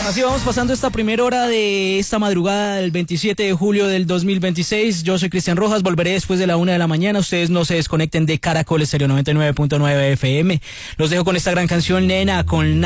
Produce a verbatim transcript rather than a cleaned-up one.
Así vamos pasando esta primera hora de esta madrugada del veintisiete de julio del dos mil veintiséis. Yo soy Cristian Rojas, volveré después de la una de la mañana. Ustedes no se desconecten de Caracol Estéreo noventa y nueve punto nueve F M. Los dejo con esta gran canción, Nena, con